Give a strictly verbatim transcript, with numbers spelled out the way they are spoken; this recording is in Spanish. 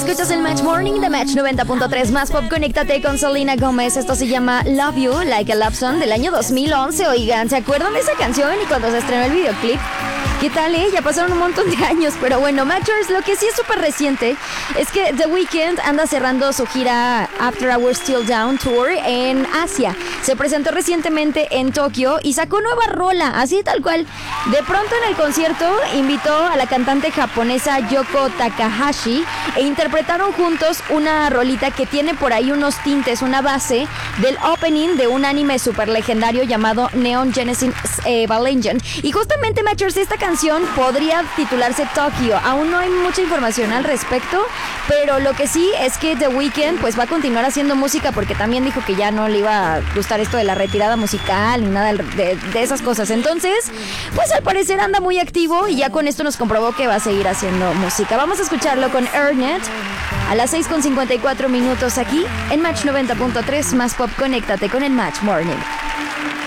Escuchas el Match Morning de Match noventa punto tres más pop. Conéctate con Selena Gómez. Esto se llama Love You Like a Love Song del año dos mil once. Oigan, ¿se acuerdan de esa canción y cuando se estrenó el videoclip? ¿Qué tal, eh? Ya pasaron un montón de años, pero bueno, Matchers, lo que sí es súper reciente es que The Weeknd anda cerrando su gira After Hours Still Down Tour en Asia. Se presentó recientemente en Tokio y sacó nueva rola, así tal cual. De pronto en el concierto invitó a la cantante japonesa Yoko Takahashi e interpretaron juntos una rolita que tiene por ahí unos tintes, una base del opening de un anime súper legendario llamado Neon Genesis Evangelion. Y justamente, Matchers, esta canción podría titularse Tokyo. Aún no hay mucha información al respecto, pero lo que sí es que The Weeknd pues va a continuar haciendo música porque también dijo que ya no le iba a gustar esto de la retirada musical ni nada de, de esas cosas. Entonces, pues al parecer anda muy activo y ya con esto nos comprobó que va a seguir haciendo música. Vamos a escucharlo con Ernet a las seis con cincuenta y cuatro minutos aquí en Match noventa punto tres más pop. Conéctate con el Match Morning.